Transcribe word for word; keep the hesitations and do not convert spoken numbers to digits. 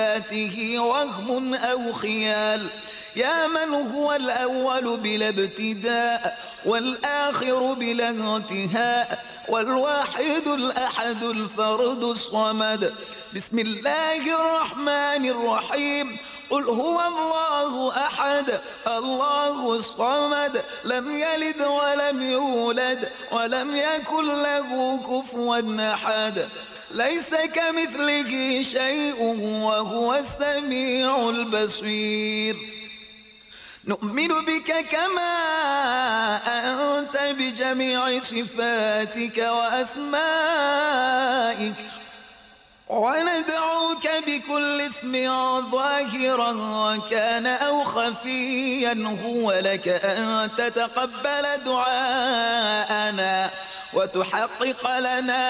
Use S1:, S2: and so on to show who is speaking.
S1: ذاته وهم أو خيال، يا من هو الأول بلا ابتداء والآخر بلا انتهاء والواحد الأحد الفرد الصمد. بسم الله الرحمن الرحيم. قل هو الله أحد الله الصمد، لم يلد ولم يولد ولم يكن له كفوا أحد، ليس كمثله شيء وهو السميع البصير. نؤمن بك كما أنت بجميع صفاتك وأسمائك، وندعوك بكل اسم ظاهرا وكان أو خفيا هو لك أن تتقبل دعاءنا وتحقق لنا